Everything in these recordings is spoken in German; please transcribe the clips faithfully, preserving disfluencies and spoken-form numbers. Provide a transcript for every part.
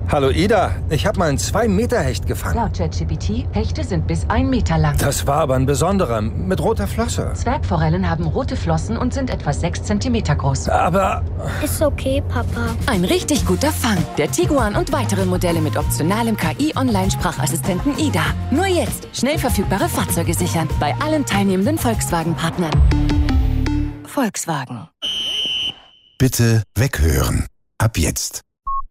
Hallo Ida, ich habe mal einen zwei Meter Hecht gefangen. Laut ChatGPT, Hechte sind bis ein Meter lang. Das war aber ein besonderer, mit roter Flosse. Zwergforellen haben rote Flossen und sind etwa sechs Zentimeter groß. Aber... Ist okay, Papa. Ein richtig guter Fang. Der Tiguan und weitere Modelle mit optionalem K I-Online-Sprachassistenten Ida. Nur jetzt schnell verfügbare Fahrzeuge sichern. Bei allen teilnehmenden Volkswagen-Partnern. Volkswagen. Bitte weghören. Ab jetzt.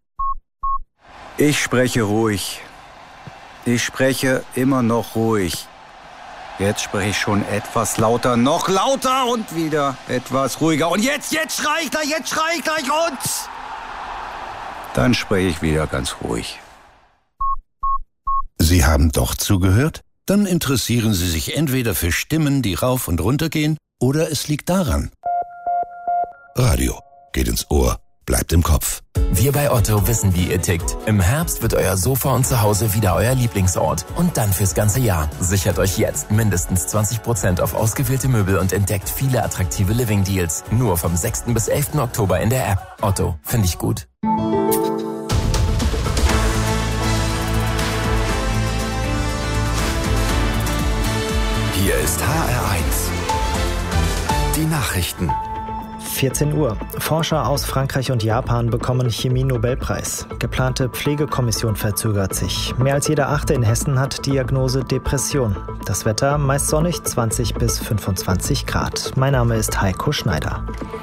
Ich spreche ruhig. Ich spreche immer noch ruhig. Jetzt spreche ich schon etwas lauter, noch lauter und wieder etwas ruhiger. Und jetzt, jetzt schrei ich gleich, jetzt schrei ich gleich und... Dann spreche ich wieder ganz ruhig. Sie haben doch zugehört? Dann interessieren Sie sich entweder für Stimmen, die rauf und runter gehen, oder es liegt daran. Radio geht ins Ohr, bleibt im Kopf. Wir bei Otto wissen, wie ihr tickt. Im Herbst wird euer Sofa und Zuhause wieder euer Lieblingsort. Und dann fürs ganze Jahr. Sichert euch jetzt mindestens zwanzig Prozent auf ausgewählte Möbel und entdeckt viele attraktive Living-Deals. Nur vom sechsten bis elften Oktober in der App. Otto, finde ich gut. Hier ist H R eins. Die Nachrichten. vierzehn Uhr. Forscher aus Frankreich und Japan bekommen Chemie-Nobelpreis. Geplante Pflegekommission verzögert sich. Mehr als jeder Achte in Hessen hat Diagnose Depression. Das Wetter meist sonnig, zwanzig bis fünfundzwanzig Grad. Mein Name ist Heiko Schneider.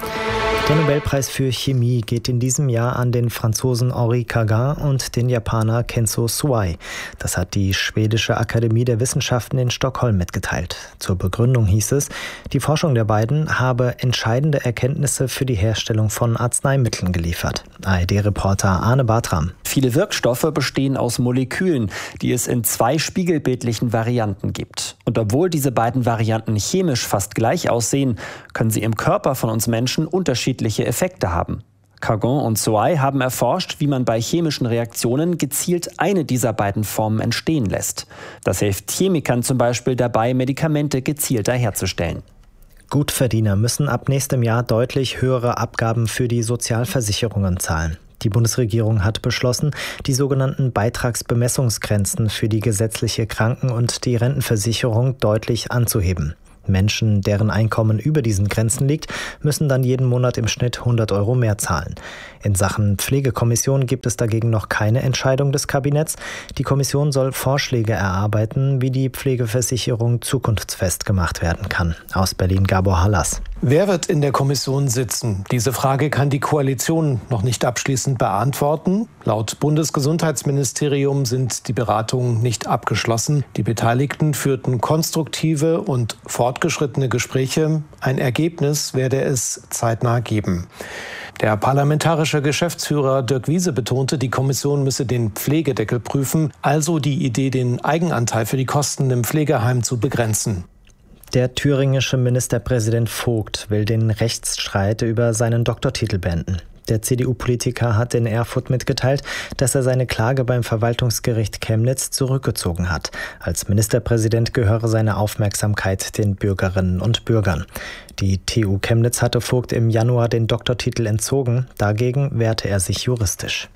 Der Nobelpreis für Chemie geht in diesem Jahr an den Franzosen Henri Cagin und den Japaner Kenzo Suai. Das hat die Schwedische Akademie der Wissenschaften in Stockholm mitgeteilt. Zur Begründung hieß es, die Forschung der beiden habe entscheidende Erkenntnisse für die Herstellung von Arzneimitteln geliefert. A R D-Reporter Arne Bartram. Viele Wirkstoffe bestehen aus Molekülen, die es in zwei spiegelbildlichen Varianten gibt. Und obwohl diese beiden Varianten chemisch fast gleich aussehen, können sie im Körper von uns Menschen unterschiedliche Effekte haben. Cagin und Suai haben erforscht, wie man bei chemischen Reaktionen gezielt eine dieser beiden Formen entstehen lässt. Das hilft Chemikern zum Beispiel dabei, Medikamente gezielter herzustellen. Gutverdiener müssen ab nächstem Jahr deutlich höhere Abgaben für die Sozialversicherungen zahlen. Die Bundesregierung hat beschlossen, die sogenannten Beitragsbemessungsgrenzen für die gesetzliche Kranken- und die Rentenversicherung deutlich anzuheben. Menschen, deren Einkommen über diesen Grenzen liegt, müssen dann jeden Monat im Schnitt hundert Euro mehr zahlen. In Sachen Pflegekommission gibt es dagegen noch keine Entscheidung des Kabinetts. Die Kommission soll Vorschläge erarbeiten, wie die Pflegeversicherung zukunftsfest gemacht werden kann. Aus Berlin Gabor Hallas. Wer wird in der Kommission sitzen? Diese Frage kann die Koalition noch nicht abschließend beantworten. Laut Bundesgesundheitsministerium sind die Beratungen nicht abgeschlossen. Die Beteiligten führten konstruktive und fortgeschrittene Gespräche. Ein Ergebnis werde es zeitnah geben. Der parlamentarische Geschäftsführer Dirk Wiese betonte, die Kommission müsse den Pflegedeckel prüfen, also die Idee, den Eigenanteil für die Kosten im Pflegeheim zu begrenzen. Der thüringische Ministerpräsident Vogt will den Rechtsstreit über seinen Doktortitel beenden. Der C D U-Politiker hat in Erfurt mitgeteilt, dass er seine Klage beim Verwaltungsgericht Chemnitz zurückgezogen hat. Als Ministerpräsident gehöre seine Aufmerksamkeit den Bürgerinnen und Bürgern. Die T U Chemnitz hatte Vogt im Januar den Doktortitel entzogen. Dagegen wehrte er sich juristisch.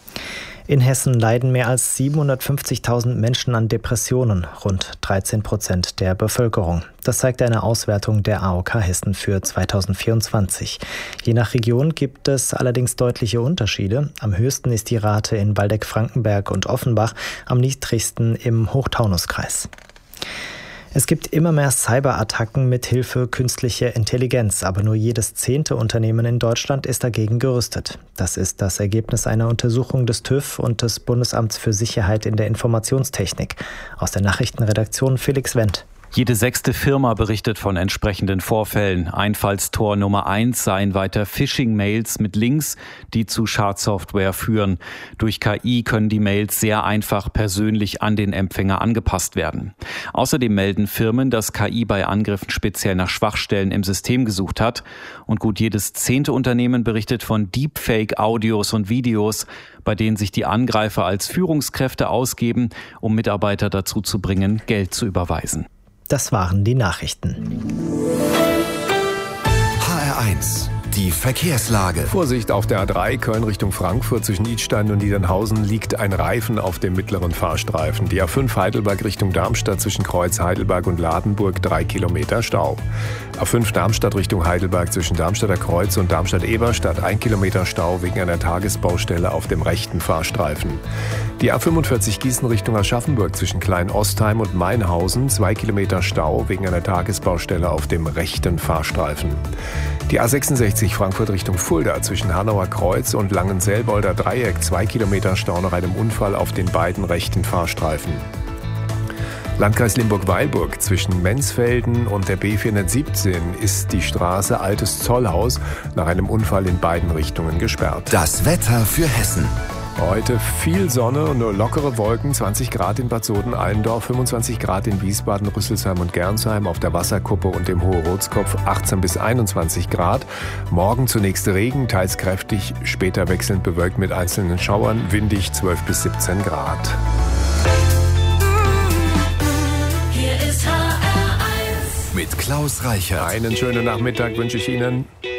In Hessen leiden mehr als siebenhundertfünfzigtausend Menschen an Depressionen, rund dreizehn Prozent der Bevölkerung. Das zeigt eine Auswertung der A O K Hessen für zweitausendvierundzwanzig. Je nach Region gibt es allerdings deutliche Unterschiede. Am höchsten ist die Rate in Waldeck-Frankenberg und Offenbach, am niedrigsten im Hochtaunuskreis. Es gibt immer mehr Cyberattacken mit Hilfe künstlicher Intelligenz, aber nur jedes zehnte Unternehmen in Deutschland ist dagegen gerüstet. Das ist das Ergebnis einer Untersuchung des TÜV und des Bundesamts für Sicherheit in der Informationstechnik. Aus der Nachrichtenredaktion Felix Wendt. Jede sechste Firma berichtet von entsprechenden Vorfällen. Einfallstor Nummer eins seien weiter Phishing-Mails mit Links, die zu Schadsoftware führen. Durch K I können die Mails sehr einfach persönlich an den Empfänger angepasst werden. Außerdem melden Firmen, dass K I bei Angriffen speziell nach Schwachstellen im System gesucht hat. Und gut jedes zehnte Unternehmen berichtet von Deepfake-Audios und Videos, bei denen sich die Angreifer als Führungskräfte ausgeben, um Mitarbeiter dazu zu bringen, Geld zu überweisen. Das waren die Nachrichten. H R eins die Verkehrslage. Vorsicht auf der A drei Köln Richtung Frankfurt zwischen Idstein und Niedernhausen liegt ein Reifen auf dem mittleren Fahrstreifen. Die A fünf Heidelberg Richtung Darmstadt zwischen Kreuz Heidelberg und Ladenburg drei Kilometer Stau. A fünf Darmstadt Richtung Heidelberg zwischen Darmstadter Kreuz und Darmstadt-Eberstadt ein Kilometer Stau wegen einer Tagesbaustelle auf dem rechten Fahrstreifen. Die A fünfundvierzig Gießen Richtung Aschaffenburg zwischen Klein-Ostheim und Mainhausen zwei Kilometer Stau wegen einer Tagesbaustelle auf dem rechten Fahrstreifen. Die A sechsundsechzig Frankfurt Richtung Fulda zwischen Hanauer Kreuz und Langenselbolder Dreieck zwei Kilometer Stau nach einem Unfall auf den beiden rechten Fahrstreifen. Landkreis Limburg-Weilburg zwischen Menzfelden und der B vierhundertsiebzehn ist die Straße Altes Zollhaus nach einem Unfall in beiden Richtungen gesperrt. Das Wetter für Hessen. Heute viel Sonne und nur lockere Wolken, zwanzig Grad in Bad Soden-Allendorf, fünfundzwanzig Grad in Wiesbaden, Rüsselsheim und Gernsheim, auf der Wasserkuppe und dem Hohe-Rotskopf achtzehn bis einundzwanzig Grad. Morgen zunächst Regen, teils kräftig, später wechselnd bewölkt mit einzelnen Schauern, windig zwölf bis siebzehn Grad. Mit Klaus Reichert. Einen schönen Nachmittag wünsche ich Ihnen.